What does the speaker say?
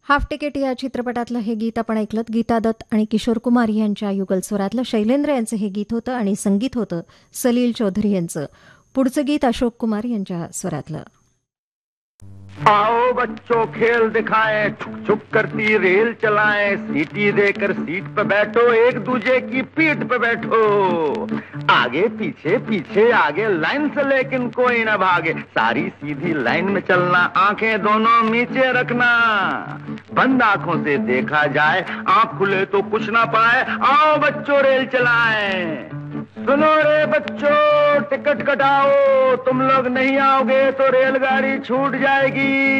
Half ticket या चित्रपटातलं हे गीत आपण ऐकलं. गीता दत्त आणि किशोर कुमार यांच्या युगल स्वरातलं. शैलेंद्र यांचं हे गीत होतं आणि संगीत होतं सलील चौधरी यांचं. पुढचं गीत अशोक कुमार यांच्या स्वरातलं. आओ बच्चों खेल दिखाएं, छुक छुक करती रेल चलाएं, सीटी देकर सीट पे बैठो, एक दूजे की पीठ पे बैठो, आगे पीछे पीछे आगे लाइन से लेकिन कोई ना भागे, सारी सीधी लाइन में चलना, आंखें दोनों नीचे रखना, बंद आंखों से देखा जाए, आंख खुले तो कुछ ना पाए, आओ बच्चों रेल चलाएं। सुनो रे बच्चों, टिकट कटाओ, तुम लोग नहीं आओगे तो रेलगाड़ी छूट जाएगी।